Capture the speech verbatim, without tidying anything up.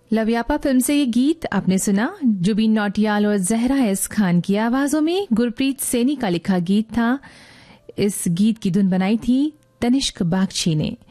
लव्यापा film से ये गीत आपने सुना। जुबीन नौटियाल और जहरा एस खान की आवाजों में गुरप्रीत सैनी का लिखा गीत था। इस गीत की धुन बनाई थी तनिष्क बागची ने।